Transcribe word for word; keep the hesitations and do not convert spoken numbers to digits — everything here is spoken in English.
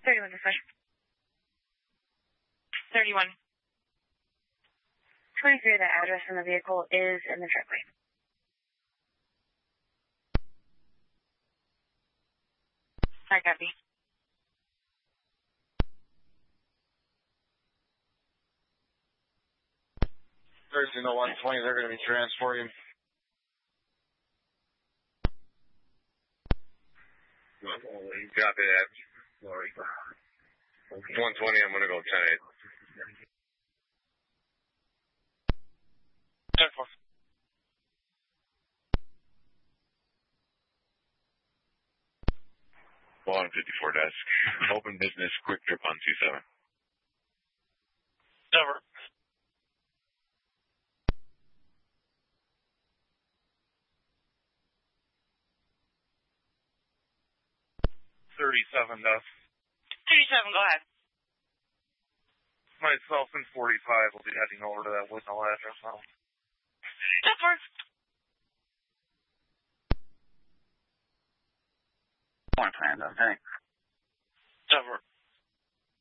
thirty-one to five. thirty-one. twenty-three, the address on the vehicle is in the driveway. I copy. thirteen oh one twenty, they're going to be transporting. Copy that. one twenty, I'm going to go ten eight. ten four. one fifty-four desk. Open business, quick trip on two seven. Over. thirty-seven desk. thirty-seven, go ahead. Myself and forty-five will be heading over to that Whitnall address now. ten four. One plan, okay. Over.